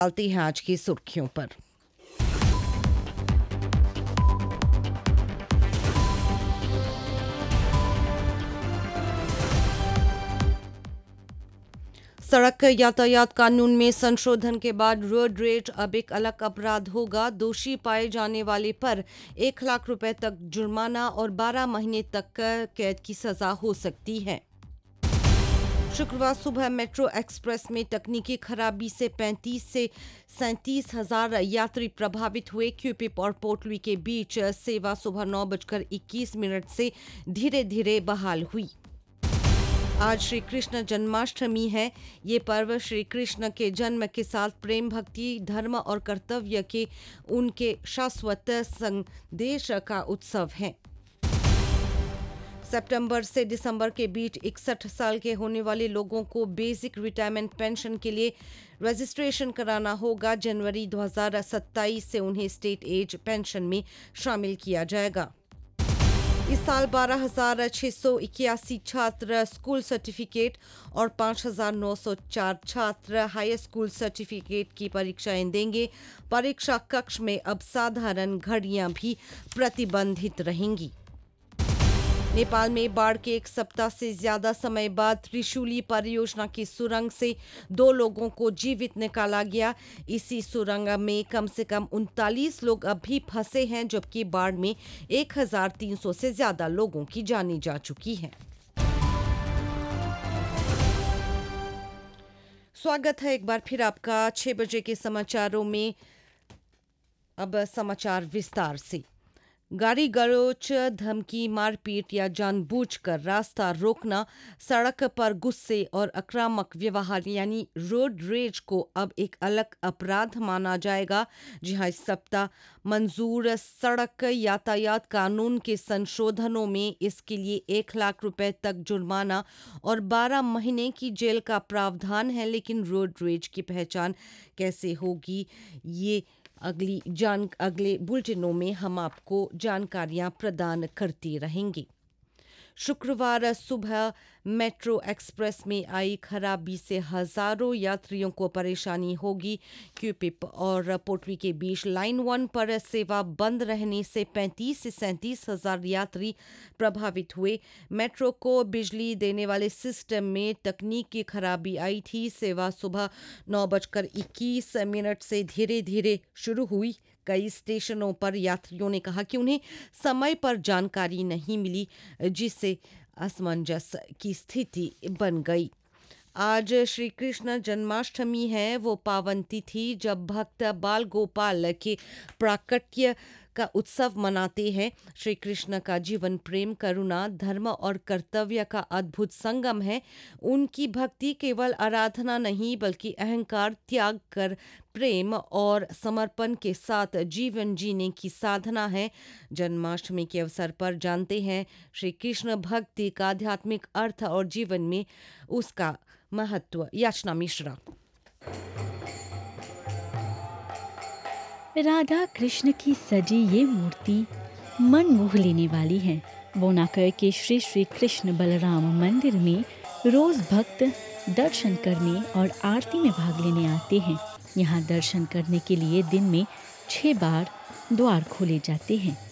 डालते हैं आज की सुर्खियों पर। सड़क यातायात कानून में संशोधन के बाद रोड रेज अब एक अलग अपराध होगा। दोषी पाए जाने वाले पर 1 लाख रुपए तक जुर्माना और 12 महीने तक कैद की सजा हो सकती है। शुक्रवार सुबह मेट्रो एक्सप्रेस में तकनीकी खराबी से 35 से 37 हजार यात्री प्रभावित हुए। क्यूपिप और पोर्टलुई के बीच सेवा सुबह 9:21 से धीरे धीरे बहाल हुई। आज श्री कृष्ण जन्माष्टमी है। ये पर्व श्री कृष्ण के जन्म के साथ प्रेम, भक्ति, धर्म और कर्तव्य के उनके शाश्वत संदेश का उत्सव है। सितंबर से दिसंबर के बीच 61 साल के होने वाले लोगों को बेसिक रिटायरमेंट पेंशन के लिए रजिस्ट्रेशन कराना होगा। जनवरी 2027 से उन्हें स्टेट एज पेंशन में शामिल किया जाएगा। इस साल 12,681 छात्र स्कूल सर्टिफिकेट और 5,904 छात्र हाई स्कूल सर्टिफिकेट की परीक्षाएं देंगे। परीक्षा कक्ष में अब साधारण घड़ियां भी प्रतिबंधित रहेंगी। नेपाल में बाढ़ के 1 सप्ताह से ज्यादा समय बाद त्रिशूली परियोजना की सुरंग से 2 लोगों को जीवित निकाला गया। इसी सुरंग में कम से कम 39 लोग अब भी फंसे हैं, जबकि बाढ़ में 1,300 से ज्यादा लोगों की जानें जा चुकी हैं। स्वागत है एक बार फिर आपका 6 बजे के समाचारों में। अब समाचार विस्तार से। गाड़ी गलोच, धमकी, मारपीट या जानबूझकर रास्ता रोकना, सड़क पर गुस्से और आक्रामक व्यवहार यानी रोड रेज को अब एक अलग अपराध माना जाएगा। जी हाँ, इस सप्ताह मंजूर सड़क यातायात कानून के संशोधनों में इसके लिए 1 लाख रुपए तक जुर्माना और 12 महीने की जेल का प्रावधान है। लेकिन रोड रेज की पहचान कैसे होगी, ये अगले बुलेटिनों में हम आपको जानकारियां प्रदान करते रहेंगे। शुक्रवार सुबह मेट्रो एक्सप्रेस में आई खराबी से हजारों यात्रियों को परेशानी होगी। क्यूपिप और पोर्टलुई के बीच लाइन 1 पर सेवा बंद रहने से 35 से 37 हजार यात्री प्रभावित हुए। मेट्रो को बिजली देने वाले सिस्टम में तकनीक की खराबी आई थी। सेवा सुबह 9:21 से धीरे धीरे शुरू हुई। कई स्टेशनों पर यात्रियों ने कहा कि उन्हें समय पर जानकारी नहीं मिली, जिससे असमंजस की स्थिति बन गई। आज श्री कृष्ण जन्माष्टमी है, वो पावन तिथि जब भक्त बाल गोपाल के प्राकट्य का उत्सव मनाते हैं। श्री कृष्ण का जीवन प्रेम, करुणा, धर्म और कर्तव्य का अद्भुत संगम है। उनकी भक्ति केवल आराधना नहीं बल्कि अहंकार त्याग कर प्रेम और समर्पण के साथ जीवन जीने की साधना है। जन्माष्टमी के अवसर पर जानते हैं श्री कृष्ण भक्ति का आध्यात्मिक अर्थ और जीवन में उसका महत्व। याचना मिश्रा। राधा कृष्ण की सजी ये मूर्ति मन मोह लेने वाली है। बोनाकर के श्री श्री कृष्ण बलराम मंदिर में रोज भक्त दर्शन करने और आरती में भाग लेने आते हैं। यहाँ दर्शन करने के लिए दिन में 6 बार द्वार खोले जाते हैं।